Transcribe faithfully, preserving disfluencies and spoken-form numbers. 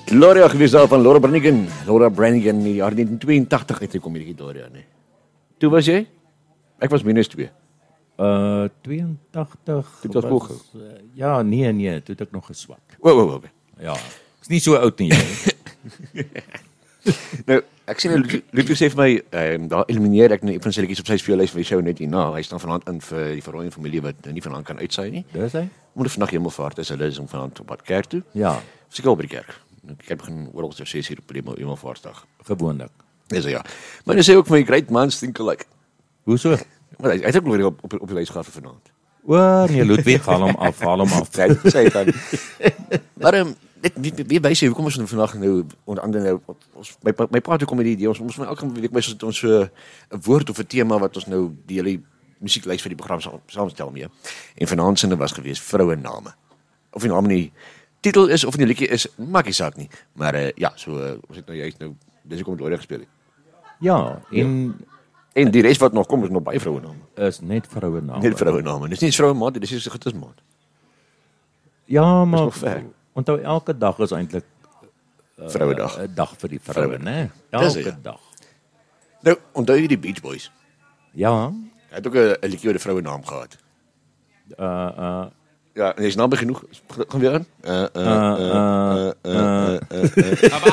Gloria gewees daar van Laura Branigan. Laura Branigan in die jaar negentien tweeëntagtig uitgekom hierdie Gloria, nee. Toe was jy? Ek was minus twee. Uh tweeëntagtig. Dit was hoog. Uh, ja, nee nee, toe het ek nog geswak. O, o, o. Ja. Ek's nie so oud nie jy. Nou, ek sien Ludwig sê vir my, ehm um, daar elimineer ek nou een van sy liedjies op sy speellys vir die show net hierna. Hy staan vanaand in vir die verrooiing familie wat nou nie vanaand kan uitsaai nie. Dis hy? Moet vandag hemelvaart is, hulle is om vanaand op pad kerk toe. Ja, Seker by die kerk. Ek het begin oral so ses uur op die hemelvaartsdag. gewoonlik. Dis ja. Maar hy sê ook my great man think like. Hoeso? Maar hy hy het ook nog op op, op die lys gehad vir vanaand. O, nee, Ludwig, haal hom af, haal hom af. Sy sê dan. Maar ehm dit nie weer by sê hoekom ons vandag nou onder andere nou ons my my pa toe kom met die idee ons ons moet elke week by ons so 'n woord of 'n tema wat ons nou die hele musieklys vir die program sal saamstel mee. En vanaand sinne was gewees vrouename. Of die naam nie titel is of die liedjie is, maak nie saak nie. Maar uh, ja, so uh, ons het nou juist nou dis hoekom dit ooit gespeel het. Ja, en En die res wat nog kom is nog baie vrouename. is net vrouename. Net vrouename. Dis nie vrouemaat, dis is 'n getusmaat. Ja, maar nog ver. onthou elke dag is eintlik uh, Vrouedag. 'n dag vir die vroue, né? Dis Elke ja. dag. Nou, onthou jy die Beach Boys? Ja, Hy het ook 'n 'n liedjie oor 'n vrouenaam gehad. uh uh Ja, en hy is naby genoeg. Gaan weer aan. Uh uh uh uh uh uh.